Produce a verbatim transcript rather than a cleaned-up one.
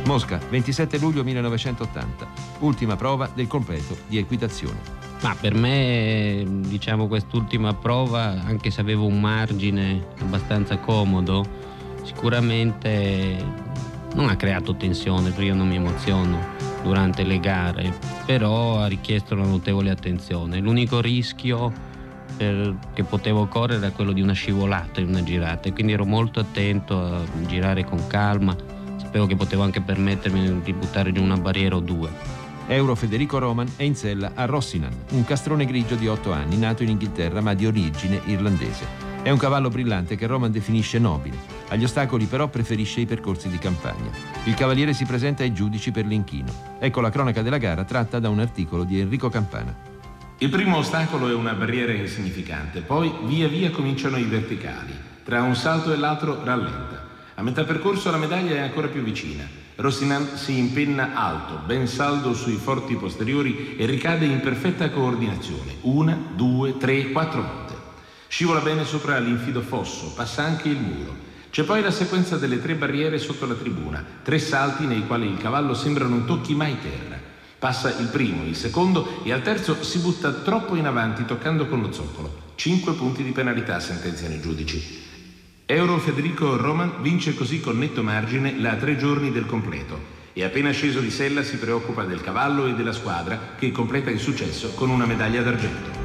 Mosca, ventisette luglio millenovecentottanta, ultima prova del completo di equitazione. Ma per me, diciamo, quest'ultima prova, anche se avevo un margine abbastanza comodo, sicuramente non ha creato tensione, perché io non mi emoziono durante le gare, però ha richiesto una notevole attenzione. L'unico rischio per, che potevo correre era quello di una scivolata in una girata, e quindi ero molto attento a girare con calma. Sapevo che potevo anche permettermi di buttare giù una barriera o due. Euro Federico Roman è in sella a Rossinan, un castrone grigio di otto anni, nato in Inghilterra ma di origine irlandese. È un cavallo brillante che Roman definisce nobile. Agli ostacoli però preferisce i percorsi di campagna. Il cavaliere si presenta ai giudici per l'inchino. Ecco la cronaca della gara tratta da un articolo di Enrico Campana. Il primo ostacolo è una barriera insignificante, poi via via cominciano i verticali. Tra un salto e l'altro rallenta. A metà percorso la medaglia è ancora più vicina. Rossinan si impenna alto, ben saldo sui forti posteriori e ricade in perfetta coordinazione. Una, due, tre, quattro volte. Scivola bene sopra l'infido fosso, passa anche il muro. C'è poi la sequenza delle tre barriere sotto la tribuna, tre salti nei quali il cavallo sembra non tocchi mai terra. Passa il primo, il secondo e al terzo si butta troppo in avanti toccando con lo zoccolo. Cinque punti di penalità, sentenziano i giudici. Euro Federico Roman vince così con netto margine la tre giorni del completo e appena sceso di sella si preoccupa del cavallo e della squadra che completa il successo con una medaglia d'argento.